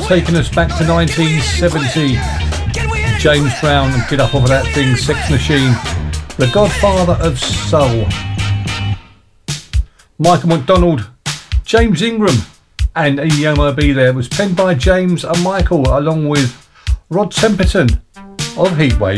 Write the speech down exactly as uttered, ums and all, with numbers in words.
taking us back to nineteen seventy. James Brown and Get Up Off of That Thing, Sex Machine, the godfather of soul. Michael McDonald, James Ingram and E M I B there. It was penned by James and Michael along with Rod Temperton of Heatwave.